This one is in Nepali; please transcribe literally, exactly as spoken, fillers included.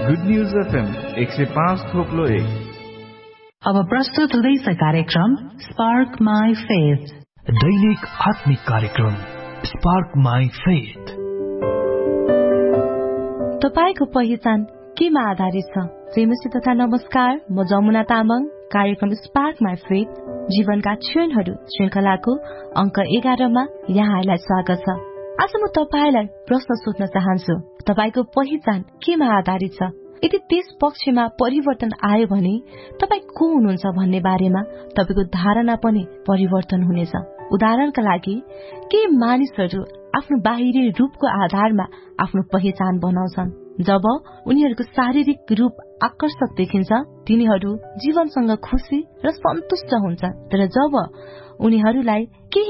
गुड न्यूज एफएम एक सय पाँच थोप्लो एक। अब प्रस्तुत हुँदैछ कार्यक्रम स्पार्क माई फेथ, दैनिक आत्मिक कार्यक्रम स्पार्क माई फेथ। तपाईको पहिचान केमा आधारित छ? प्रेमसी तथा नमस्कार, म जमुना तामाङ। कार्यक्रम स्पार्क माई फेथ जीवनका क्षणहरू श्रृंखलाको अंक एघारमा यहाँलाई स्वागत छ। आज म तपाईलाई प्रश्न सोध्न चाहन्छु, तपाईको पहिचान केमा आधारित छ? यदि त्यस पक्षमा परिवर्तन आयो भने तपाई को हुनुहुन्छ भन्ने बारेमा तपाईको धारणा पनि परिवर्तन हुनेछ। उदाहरणका लागि, के मानिसहरू आफ्नो बाहिरी रूपको आधारमा आफ्नो पहिचान बनाउँछन्? जब उनीहरूको शारीरिक रूप आकर्षक देखिन्छ, तिनीहरू जीवनसँग खुशी र सन्तुष्ट हुन्छन्। तर जब उनीहरूलाई केही